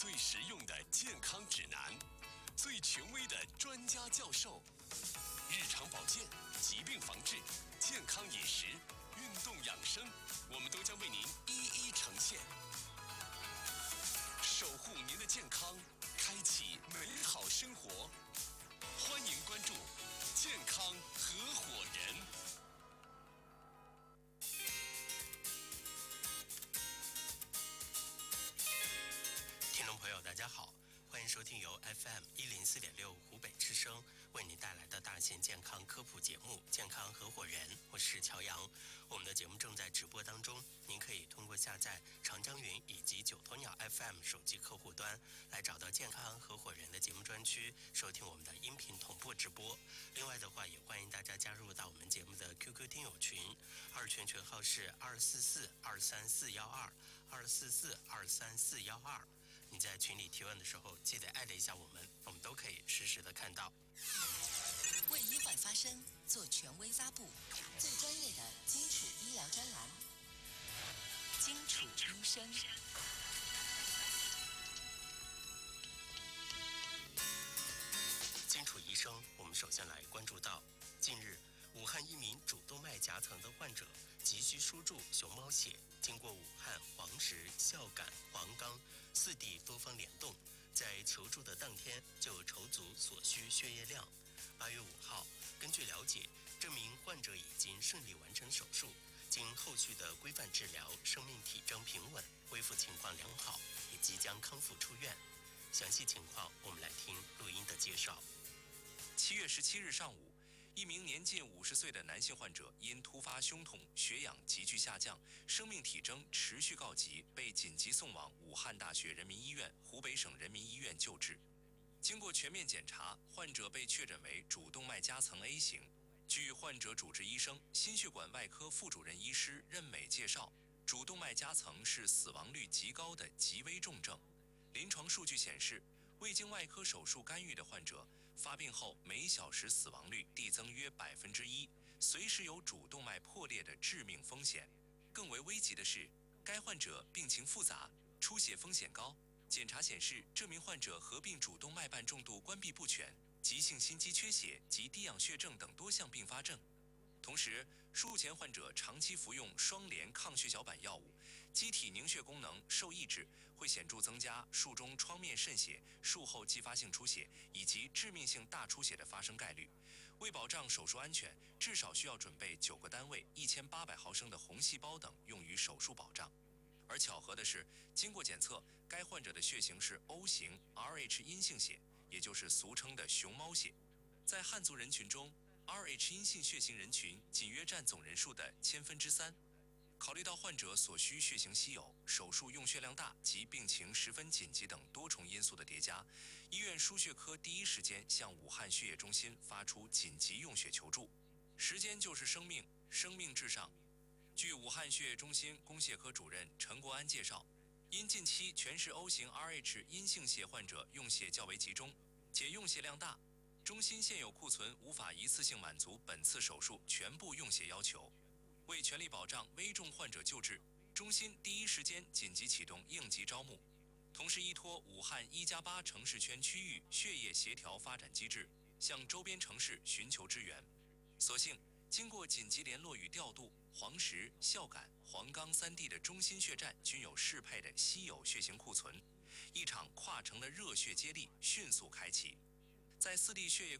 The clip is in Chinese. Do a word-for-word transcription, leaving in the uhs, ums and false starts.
最实用的健康指南，最权威的专家教授，日常保健、疾病防治、健康饮食、运动养生，我们都将为您一一呈现，守护您的健康，开启美好生活。欢迎关注健康合伙人。听众朋友，大家好，欢迎收听由 F M 一零四点六湖北之声为您带来的大型健康科普节目《健康合伙人》，我是乔阳。我们的节目正在直播当中，您可以通过下载长江云以及九头鸟 F M 手机客户端来找到健康合伙人的节目专区，收听我们的音频同步直播。另外的话，也欢迎大家加入到我们节目的 Q Q 听友群，二群群号是二四四二三四幺二二四四二三四幺二。你在群里提问的时候，记得艾特一下我们，我们都可以实时的看到。 为医患发声，做权威发布，最专业的基础医疗专栏，基础医生。 基础医生，我们首先来关注到，近日武汉一名主动脉夹层的患者急需输注熊猫血，经过武汉、黄石、孝感、黄冈四地多方联动，在求助的当天就筹足所需血液量。八月五号，根据了解，这名患者已经顺利完成手术，经后续的规范治疗，生命体征平稳，恢复情况良好，也即将康复出院。详细情况，我们来听录音的介绍。 七月十七日上午，一名年近五十岁的男性患者因突发胸痛、血氧急剧下降，生命体征持续告急，被紧急送往武汉大学人民医院、湖北省人民医院救治。经过全面检查，患者被确诊为主动脉夹层 A 型。据患者主治医生、心血管外科副主任医师任美介绍，主动脉夹层是死亡率极高的极危重症。临床数据显示，未经外科手术干预的患者发病后每小时死亡率递增约百分之一，随时有主动脉破裂的致命风险。更为危急的是，该患者病情复杂，出血风险高。检查显示，这名患者合并主动脉瓣重度关闭不全、急性心肌缺血及低氧血症等多项并发症。同时，术后前患者长期服用双联抗血小板药物，机体凝血功能受抑制，会显著增加术中创面渗血、术后继发性出血以及致命性大出血的发生概率。为保障手术安全，至少需要准备九个单位一千八百毫升的红细胞等用于手术保障。而巧合的是，经过检测，该患者的血型是 O 型 R H 阴性血，也就是俗称的熊猫血。在汉族人群中， R H 阴性血型人群仅约占总人数的千分之三。考虑到患者所需血型稀有、手术用血量大及病情十分紧急等多重因素的叠加，医院输血科第一时间向武汉血液中心发出紧急用血求助。时间就是生命，生命至上。据武汉血液中心供血科主任陈国安介绍，因近期全市 O 型 R H 阴性血患者用血较为集中，且用血量大，中心现有库存无法一次性满足本次手术全部用血要求。为全力保障危重患者救治，中心第一时间紧急启动应急招募，同时依托武汉一加八城市圈区域血液协调发展机制，向周边城市寻求支援。所幸经过紧急联络与调度，黄石、孝感、黄冈三地的中心血站均有适配的稀有血型库存，一场跨城的热血接力迅速开启。在四地血液